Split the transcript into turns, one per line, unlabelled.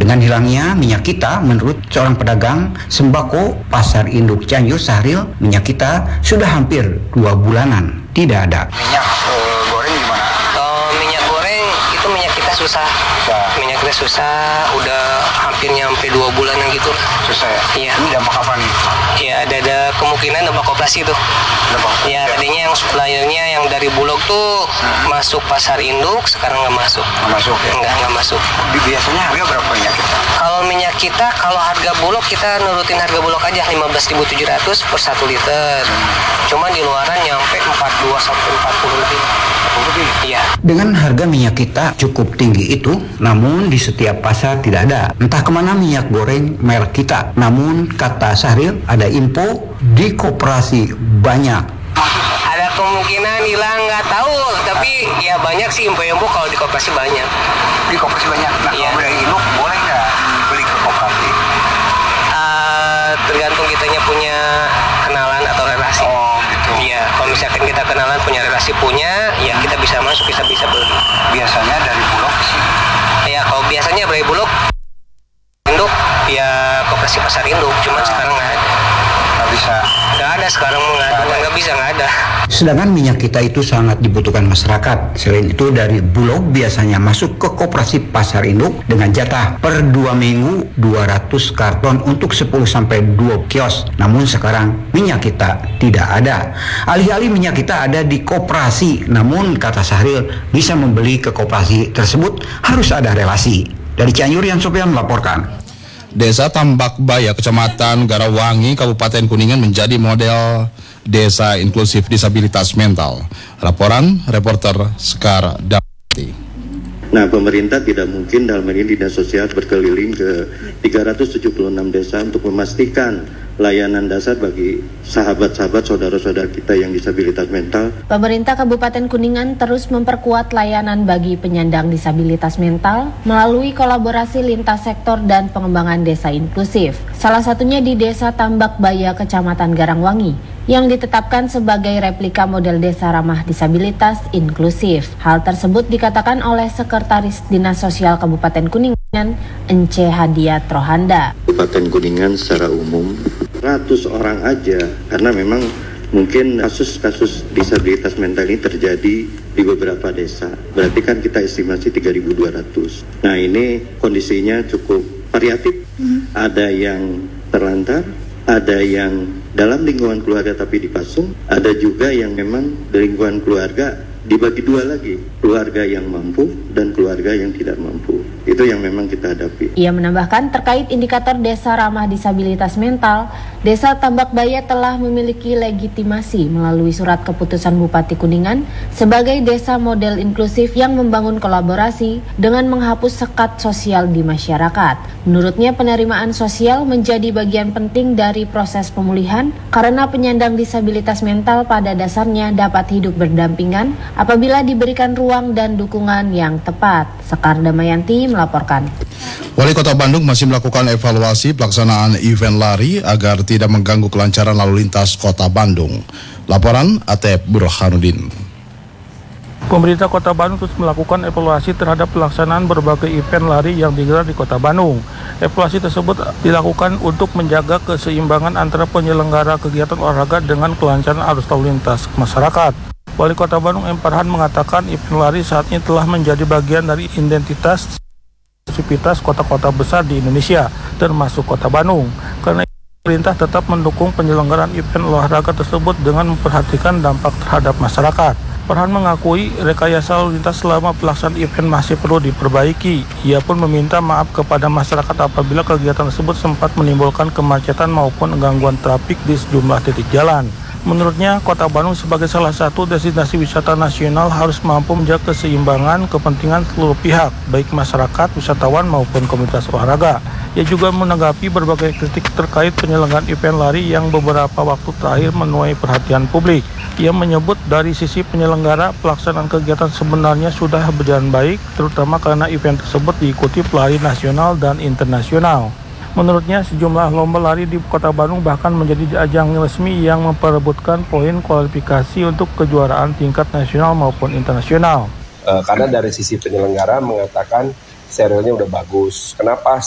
Dengan hilangnya minyak kita, menurut seorang pedagang sembako Pasar Induk Cianjur, Sahril, minyak kita sudah hampir 2 bulanan tidak ada.
Minyak goreng gimana?
Minyak goreng itu minyak kita susah. Minyak kita susah, udah hampir nyampe 2 bulanan gitu.
Susah ya?
Iya.
Ini dampak apa nih?
Ya ada kemungkinan dampak operasi tuh. Ya tadinya yang suppliernya yang dari Bulog tuh masuk Pasar Induk, sekarang nggak masuk.
Nggak masuk ya?
Nggak masuk.
Biasanya harga berapa minyak kita?
Kalau minyak kita, kalau harga Bulog kita nurutin harga Bulog aja 15.700 per 1 liter. Cuman di luaran nyampe 42 sampai 40 lebih. Iya.
Dengan harga minyak kita cukup tinggi itu, namun di setiap pasar tidak ada. Entah kemana minyak goreng merek kita. Namun kata Sahril, ada info di koperasi banyak.
Ada kemungkinan hilang, nggak tahu. Tapi ya banyak sih info-info kalau di koperasi banyak.
Di koperasi banyak. Nah,
iya.
Kalau dari Induk boleh nggak beli ke koperasi?
Tergantung kitanya punya kenalan atau relasi.
Oh gitu.
Iya, kalau misalkan kita kenalan punya relasi ya kita bisa masuk, kita bisa beli.
Biasanya dari Bulog sih.
Ya kalau biasanya dari Bulog Induk ya koperasi Pasar Induk, cuman sekarang nggak ada. Nggak ada sekarang, nggak bisa, nggak ada.
Sedangkan minyak kita itu sangat dibutuhkan masyarakat. Selain itu dari Bulog biasanya masuk ke koperasi Pasar Induk dengan jatah per 2 minggu 200 karton untuk 10-2 kios. Namun sekarang minyak kita tidak ada. Alih-alih minyak kita ada di koperasi, namun kata Sahril bisa membeli ke koperasi tersebut harus ada relasi. Dari Cianjur, Yan Sofian melaporkan.
Desa Tambak Baya, Kecamatan Garawangi, Kabupaten Kuningan menjadi model desa inklusif disabilitas mental. Laporan reporter Sekar Damati.
Nah, pemerintah tidak mungkin dalam ini dinas sosial berkeliling ke 376 desa untuk memastikan layanan dasar bagi sahabat-sahabat saudara-saudara kita yang disabilitas mental.
Pemerintah Kabupaten Kuningan terus memperkuat layanan bagi penyandang disabilitas mental melalui kolaborasi lintas sektor dan pengembangan desa inklusif. Salah satunya di Desa Tambak Baya, Kecamatan Garangwangi, yang ditetapkan sebagai replika model desa ramah disabilitas inklusif. Hal tersebut dikatakan oleh Sekretaris Dinas Sosial Kabupaten Kuningan, Ence Hadiat Rohanda.
Kabupaten Kuningan secara umum 100 orang aja, karena memang mungkin kasus-kasus disabilitas mental ini terjadi di beberapa desa. Berarti kan kita estimasi 3.200. Nah, ini kondisinya cukup variatif. Ada yang terlantar, ada yang dalam lingkungan keluarga tapi dipasung, ada juga yang memang di lingkungan keluarga dibagi 2 lagi, keluarga yang mampu dan keluarga yang tidak mampu. Itu yang memang kita hadapi.
Ia menambahkan terkait indikator desa ramah disabilitas mental, Desa Tambak Baya telah memiliki legitimasi melalui surat keputusan Bupati Kuningan sebagai desa model inklusif yang membangun kolaborasi dengan menghapus sekat sosial di masyarakat. Menurutnya penerimaan sosial menjadi bagian penting dari proses pemulihan karena penyandang disabilitas mental pada dasarnya dapat hidup berdampingan apabila diberikan ruang dan dukungan yang tepat. Sekar Damayanti melaporkan.
Wali Kota Bandung masih melakukan evaluasi pelaksanaan event lari agar tidak mengganggu kelancaran lalu lintas Kota Bandung. Laporan Atep Burhanuddin.
Pemerintah Kota Bandung terus melakukan evaluasi terhadap pelaksanaan berbagai event lari yang digelar di Kota Bandung. Evaluasi tersebut dilakukan untuk menjaga keseimbangan antara penyelenggara kegiatan olahraga dengan kelancaran arus lalu lintas masyarakat. Wali Kota Bandung M. Farhan mengatakan event lari saat ini telah menjadi bagian dari identitas aktivitas kota-kota besar di Indonesia, termasuk Kota Bandung. Karena itu, pemerintah tetap mendukung penyelenggaraan event olahraga tersebut dengan memperhatikan dampak terhadap masyarakat. Farhan mengakui rekayasa lalu lintas selama pelaksanaan event masih perlu diperbaiki. Ia pun meminta maaf kepada masyarakat apabila kegiatan tersebut sempat menimbulkan kemacetan maupun gangguan trafik di sejumlah titik jalan. Menurutnya, Kota Bandung sebagai salah satu destinasi wisata nasional harus mampu menjaga keseimbangan kepentingan seluruh pihak, baik masyarakat, wisatawan maupun komunitas olahraga. Ia juga menanggapi berbagai kritik terkait penyelenggaraan event lari yang beberapa waktu terakhir menuai perhatian publik. Ia menyebut dari sisi penyelenggara, pelaksanaan kegiatan sebenarnya sudah berjalan baik, terutama karena event tersebut diikuti pelari nasional dan internasional. Menurutnya, sejumlah lomba lari di Kota Bandung bahkan menjadi ajang resmi yang memperebutkan poin kualifikasi untuk kejuaraan tingkat nasional maupun internasional.
Karena dari sisi penyelenggara mengatakan serialnya udah bagus. Kenapa